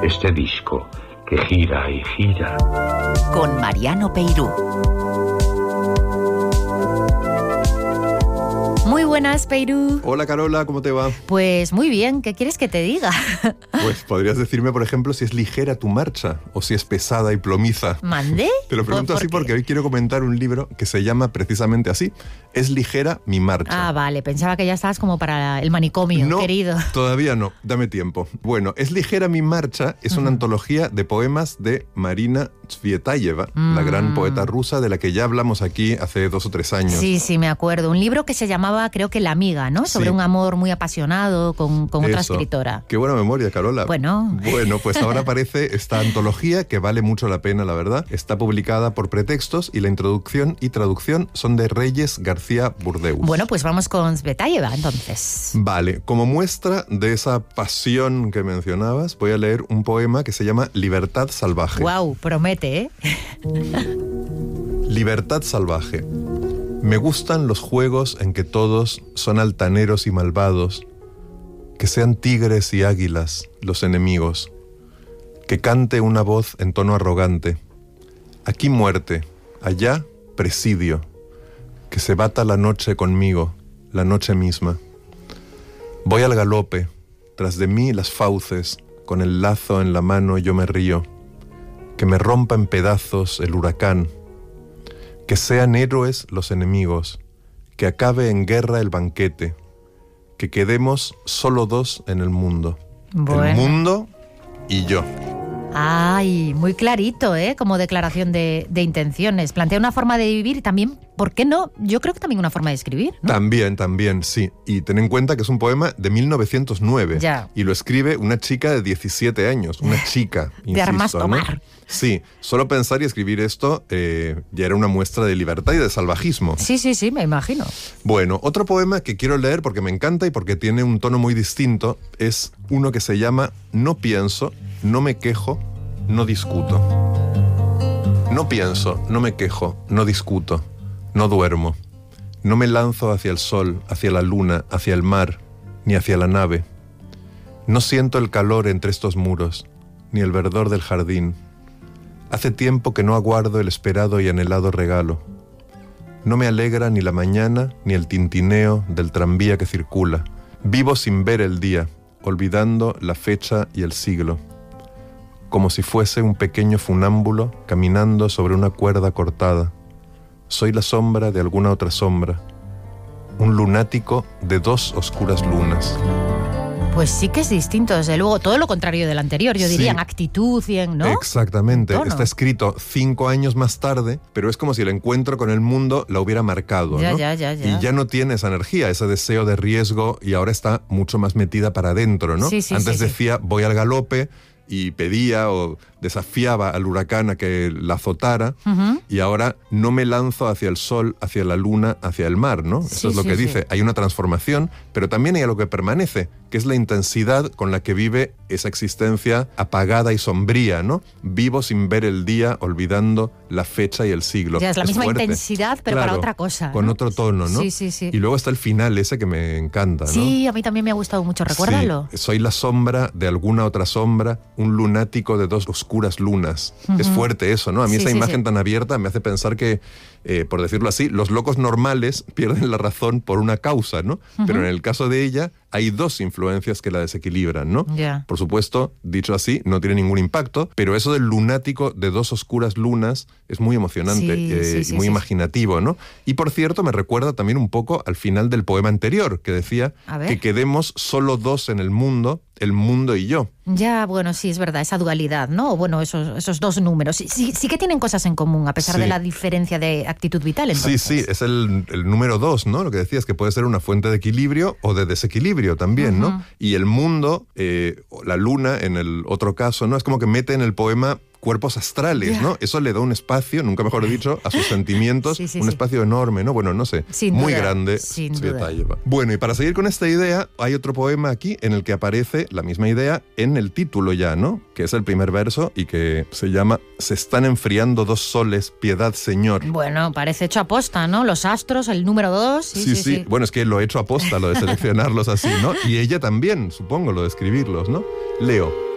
Este disco que gira y gira. Con Mariano Peirú. Muy buenas, Peirú. Hola, Carola, ¿cómo te va? Pues muy bien, ¿qué quieres que te diga? Pues podrías decirme, por ejemplo, si es ligera tu marcha o si es pesada y plomiza. ¿Mandé? Te lo pregunto así porque hoy quiero comentar un libro que se llama precisamente así. Es ligera mi marcha. Ah, vale, pensaba que ya estabas como para el manicomio, no, querido. Todavía no, dame tiempo. Bueno, Es ligera mi marcha es una antología de poemas de Marina Tsvetaeva, la gran poeta rusa de la que ya hablamos aquí hace 2 o 3 años. Sí, me acuerdo. Un libro que se llamaba, creo que La amiga, ¿no? Sobre un amor muy apasionado con otra escritora. Qué buena memoria, Carola. Bueno, pues ahora aparece esta antología que vale mucho la pena, la verdad. Está publicada por Pretextos y la introducción y traducción son de Reyes García Burdeus. Bueno, pues vamos con Tsvetaeva, entonces. Vale, como muestra de esa pasión que mencionabas, voy a leer un poema que se llama Libertad salvaje. Guau, promete, ¿eh? Libertad salvaje. Me gustan los juegos en que todos son altaneros y malvados, que sean tigres y águilas los enemigos, que cante una voz en tono arrogante. Aquí muerte, allá presidio, que se bata la noche conmigo, la noche misma. Voy al galope, tras de mí las fauces, con el lazo en la mano yo me río, que me rompa en pedazos el huracán, que sean héroes los enemigos, que acabe en guerra el banquete, que quedemos solo 2 en el mundo. Bueno. El mundo y yo. Ay, muy clarito, ¿eh? Como declaración de intenciones. Plantea una forma de vivir y también, ¿por qué no? Yo creo que también una forma de escribir, ¿no? También, sí. Y ten en cuenta que es un poema de 1909. Ya. Y lo escribe una chica de 17 años. Una chica, insisto, de armas tomar. ¿no? Sí, solo pensar y escribir esto ya era una muestra de libertad y de salvajismo. Sí, me imagino. Bueno, otro poema que quiero leer porque me encanta y porque tiene un tono muy distinto es uno que se llama No pienso, no me quejo, no discuto. No pienso, no me quejo, no discuto, no duermo. No me lanzo hacia el sol, hacia la luna, hacia el mar, ni hacia la nave. No siento el calor entre estos muros, ni el verdor del jardín. Hace tiempo que no aguardo el esperado y anhelado regalo. No me alegra ni la mañana ni el tintineo del tranvía que circula. Vivo sin ver el día, olvidando la fecha y el siglo. Como si fuese un pequeño funámbulo caminando sobre una cuerda cortada. Soy la sombra de alguna otra sombra. Un lunático de 2 oscuras lunas. Pues sí que es distinto, desde luego, todo lo contrario del anterior, yo diría, en actitud y en, ¿no? Exactamente, está escrito 5 años más tarde, pero es como si el encuentro con el mundo la hubiera marcado, ¿no? Ya. Y ya no tiene esa energía, ese deseo de riesgo, y ahora está mucho más metida para adentro, ¿no? Antes decía, voy al galope, y pedía o desafiaba al huracán a que la azotara, y ahora no me lanzo hacia el sol, hacia la luna, hacia el mar, ¿no? Eso es lo que dice. Hay una transformación, pero también hay algo que permanece, que es la intensidad con la que vive esa existencia apagada y sombría, ¿no? Vivo sin ver el día, olvidando la fecha y el siglo. Ya, es la misma fuerte. Intensidad, pero claro, para otra cosa, ¿no? Con otro tono, ¿no? Sí. Y luego está el final ese que me encanta, ¿no? Sí, a mí también me ha gustado mucho, recuérdalo. Sí, soy la sombra de alguna otra sombra, un lunático de 2 oscuras lunas. Es fuerte eso, ¿no? A mí esa imagen tan abierta me hace pensar que, por decirlo así, los locos normales pierden la razón por una causa, ¿no? Pero en el caso de ella hay 2 influencias que la desequilibran, ¿no? Por supuesto, dicho así, no tiene ningún impacto, pero eso del lunático de 2 oscuras lunas es muy emocionante y muy imaginativo, ¿no? Y por cierto, me recuerda también un poco al final del poema anterior, que decía que quedemos solo 2 en el mundo y yo. Ya, bueno, sí, es verdad, esa dualidad, ¿no? Bueno, esos 2 números. Sí que tienen cosas en común, a pesar de la diferencia de actitud vital, entonces. Sí, es el número 2, ¿no? Lo que decías, que puede ser una fuente de equilibrio o de desequilibrio también, ¿no? Y el mundo, la luna, en el otro caso, ¿no? Es como que mete en el poema cuerpos astrales, ¿no? Eso le da un espacio, nunca mejor dicho, a sus sentimientos, un espacio enorme, ¿no? Bueno, no sé, muy grande. Sin duda. Bueno, y para seguir con esta idea, hay otro poema aquí en el que aparece la misma idea en el título ya, ¿no? Que es el primer verso y que se llama Se están enfriando 2 soles, piedad, Señor. Bueno, parece hecho aposta, ¿no? Los astros, el número 2. Sí. Bueno, es que lo he hecho aposta, lo de seleccionarlos así, ¿no? Y ella también, supongo, lo de escribirlos, ¿no? Leo.